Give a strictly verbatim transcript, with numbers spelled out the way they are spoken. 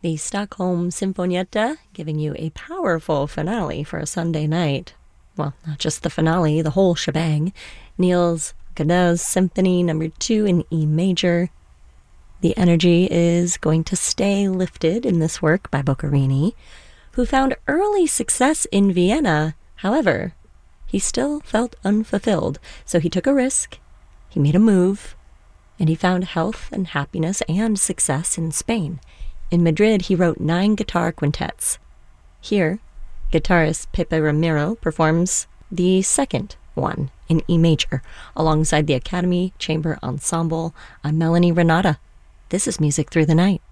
The Stockholm Sinfonietta, giving you a powerful finale for a Sunday night. Well, not just the finale, the whole shebang. Niels Gaddaw's Symphony Number Two in E major. The energy is going to stay lifted in this work by Boccherini, who found early success in Vienna. However, he still felt unfulfilled, so he took a risk, he made a move, and he found health and happiness and success in Spain. In Madrid, he wrote nine guitar quintets. Here, guitarist Pepe Ramiro performs the second one in E major, alongside the Academy Chamber Ensemble. I'm Melanie Renata. This is Music Through the Night.